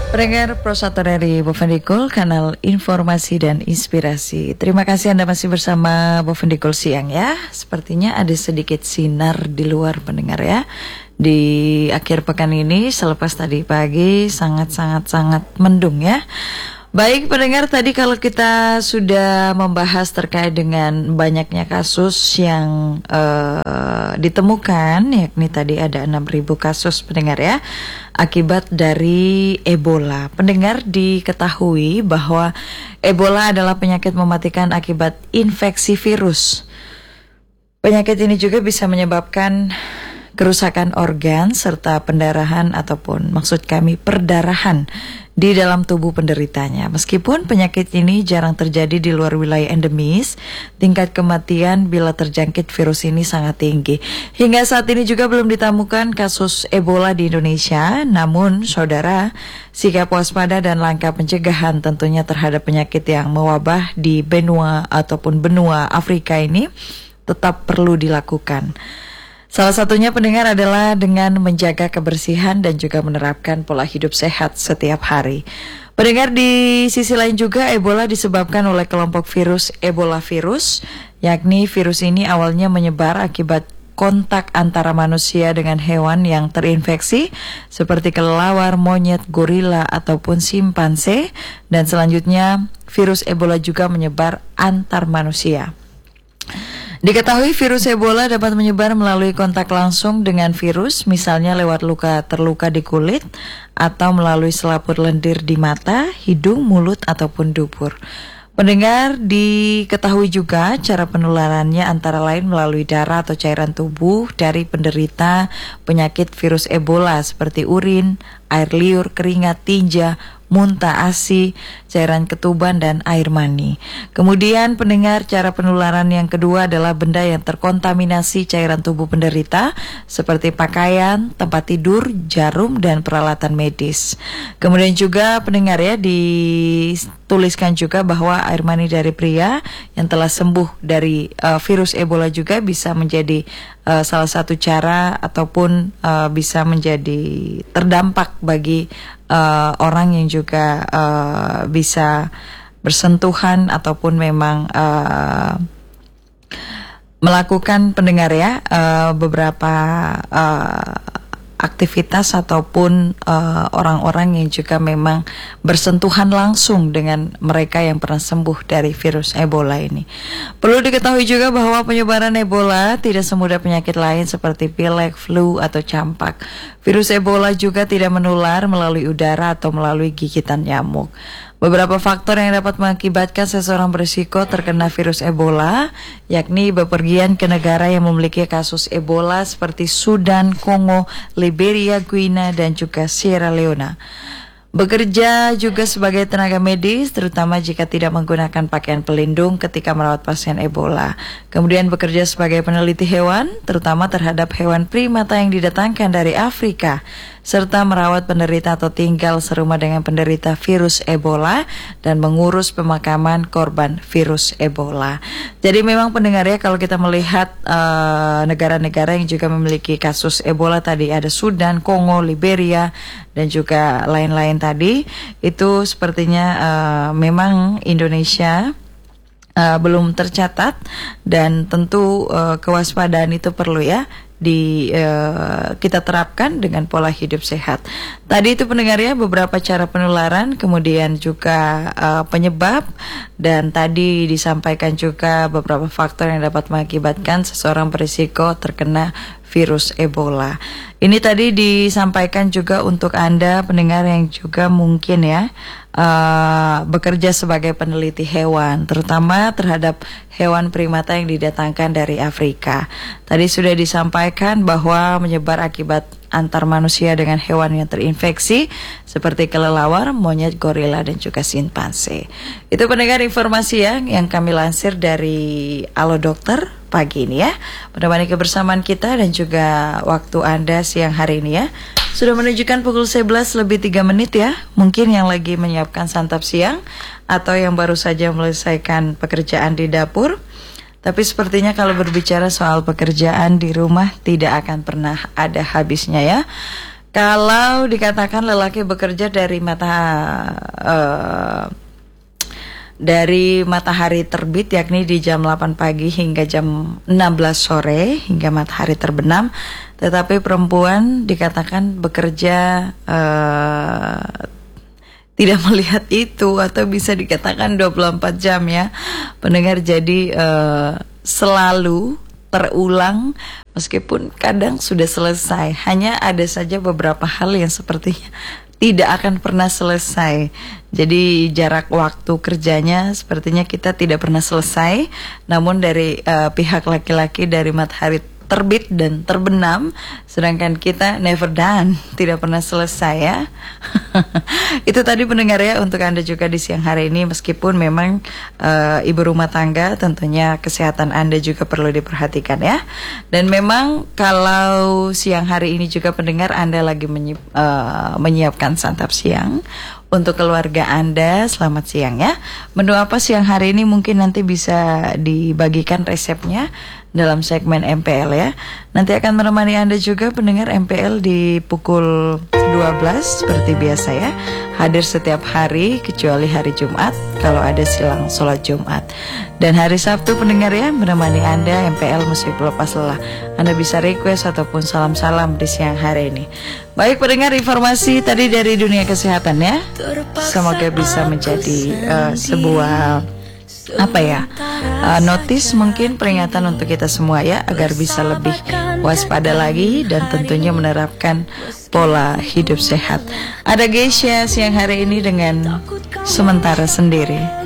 Pendengar Prosator dari Bovendikul, kanal informasi dan inspirasi. Terima kasih Anda masih bersama Bovendikul siang ya. Sepertinya ada sedikit sinar di luar pendengar ya. Di akhir pekan ini selepas tadi pagi sangat mendung ya. Baik pendengar, tadi kalau kita sudah membahas terkait dengan banyaknya kasus yang ditemukan, yakni tadi ada 6.000 kasus pendengar ya, akibat dari Ebola. Pendengar diketahui bahwa Ebola adalah penyakit mematikan akibat infeksi virus. Penyakit ini juga bisa menyebabkan kerusakan organ serta pendarahan ataupun maksud kami perdarahan di dalam tubuh penderitanya. Meskipun penyakit ini jarang terjadi di luar wilayah endemis, tingkat kematian bila terjangkit virus ini sangat tinggi. Hingga saat ini juga belum ditemukan kasus Ebola di Indonesia, namun saudara, sikap waspada dan langkah pencegahan tentunya terhadap penyakit yang mewabah di benua ataupun benua Afrika ini tetap perlu dilakukan. Salah satunya pendengar adalah dengan menjaga kebersihan dan juga menerapkan pola hidup sehat setiap hari. Pendengar, di sisi lain juga Ebola disebabkan oleh kelompok virus Ebola virus, yakni virus ini awalnya menyebar akibat kontak antara manusia dengan hewan yang terinfeksi seperti kelelawar, monyet, gorila ataupun simpanse, dan selanjutnya virus Ebola juga menyebar antar manusia. Diketahui virus Ebola dapat menyebar melalui kontak langsung dengan virus, misalnya lewat luka terluka di kulit atau melalui selaput lendir di mata, hidung, mulut ataupun dubur. Pendengar, diketahui juga cara penularannya antara lain melalui darah atau cairan tubuh dari penderita penyakit virus Ebola seperti urin, air liur, keringat, tinja, muntah, ASI, cairan ketuban, dan air mani. Kemudian pendengar, cara penularan yang kedua adalah benda yang terkontaminasi cairan tubuh penderita seperti pakaian, tempat tidur, jarum, dan peralatan medis. Kemudian juga pendengar ya, dituliskan juga bahwa air mani dari pria yang telah sembuh dari virus Ebola juga bisa menjadi salah satu cara ataupun bisa menjadi terdampak bagi orang yang juga bisa bersentuhan ataupun memang melakukan pendengar ya beberapa aktivitas ataupun orang-orang yang juga memang bersentuhan langsung dengan mereka yang pernah sembuh dari virus Ebola ini. Perlu diketahui juga bahwa penyebaran Ebola tidak semudah penyakit lain seperti pilek, flu, atau campak. Virus Ebola juga tidak menular melalui udara atau melalui gigitan nyamuk. Beberapa faktor yang dapat mengakibatkan seseorang berisiko terkena virus Ebola, yakni bepergian ke negara yang memiliki kasus Ebola seperti Sudan, Kongo, Liberia, Guinea, dan juga Sierra Leone. Bekerja juga sebagai tenaga medis, terutama jika tidak menggunakan pakaian pelindung ketika merawat pasien Ebola. Kemudian bekerja sebagai peneliti hewan, terutama terhadap hewan primata yang didatangkan dari Afrika, serta merawat penderita atau tinggal serumah dengan penderita virus Ebola dan mengurus pemakaman korban virus Ebola. Jadi memang pendengar ya, kalau kita melihat negara-negara yang juga memiliki kasus Ebola tadi, ada Sudan, Kongo, Liberia, dan juga lain-lain tadi, itu sepertinya memang Indonesia belum tercatat, dan tentu kewaspadaan itu perlu ya kita terapkan dengan pola hidup sehat. Tadi itu pendengar ya, beberapa cara penularan, kemudian juga penyebab, dan tadi disampaikan juga beberapa faktor yang dapat mengakibatkan seseorang berisiko terkena virus Ebola. Ini tadi disampaikan juga untuk Anda pendengar yang juga mungkin ya bekerja sebagai peneliti hewan, terutama terhadap hewan primata yang didatangkan dari Afrika. Tadi sudah disampaikan bahwa menyebar akibat antar manusia dengan hewan yang terinfeksi seperti kelelawar, monyet, gorila, dan juga simpanse. Itu pendengar informasi ya yang kami lansir dari Halo Dokter pagi ini ya. Menemani kebersamaan kita dan juga waktu Anda siang hari ini ya. Sudah menunjukkan pukul 11 lebih 3 menit ya. Mungkin yang lagi menyiapkan santap siang atau yang baru saja menyelesaikan pekerjaan di dapur. Tapi sepertinya kalau berbicara soal pekerjaan di rumah tidak akan pernah ada habisnya ya. Kalau dikatakan lelaki bekerja dari matahari terbit, yakni di jam 8 pagi hingga jam 16 sore hingga matahari terbenam, tetapi perempuan dikatakan bekerja tidak melihat itu, atau bisa dikatakan 24 jam ya pendengar. Jadi selalu terulang meskipun kadang sudah selesai. Hanya ada saja beberapa hal yang sepertinya tidak akan pernah selesai. Jadi jarak waktu kerjanya sepertinya kita tidak pernah selesai. Namun dari pihak laki-laki dari matahari terbit dan terbenam, sedangkan kita never done, tidak pernah selesai ya. Itu tadi pendengar ya untuk Anda juga di siang hari ini. Meskipun memang ibu rumah tangga, tentunya kesehatan Anda juga perlu diperhatikan ya. Dan memang kalau siang hari ini juga pendengar Anda lagi menyiapkan santap siang untuk keluarga Anda, selamat siang ya. Menu apa siang hari ini mungkin nanti bisa dibagikan resepnya dalam segmen MPL ya. Nanti akan menemani Anda juga pendengar MPL di pukul 12 seperti biasa ya. Hadir setiap hari kecuali hari Jumat kalau ada silang sholat Jumat. Dan hari Sabtu pendengar ya, menemani Anda MPL musik pelepas lelah. Anda bisa request ataupun salam-salam di siang hari ini. Baik pendengar, informasi tadi dari dunia kesehatan ya. Semoga bisa menjadi sebuah notis, mungkin peringatan untuk kita semua ya, agar bisa lebih waspada lagi dan tentunya menerapkan pola hidup sehat. Ada Geisha siang hari ini dengan Sementara Sendiri.